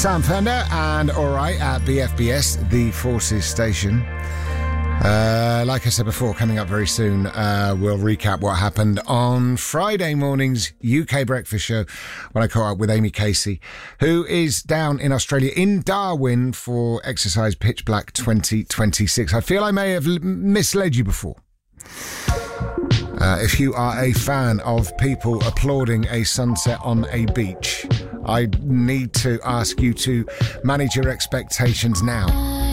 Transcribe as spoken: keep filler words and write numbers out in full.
Sam Fender and Alright at V F B S, the Forces station. Uh, like I said before, coming up very soon, uh, we'll recap what happened on Friday morning's U K breakfast show when I caught up with Amy Casey, who is down in Australia, in Darwin, for Exercise Pitch Black twenty twenty-six. I feel I may have l- misled you before. Uh, if you are a fan of people applauding a sunset on a beach, I need to ask you to manage your expectations now.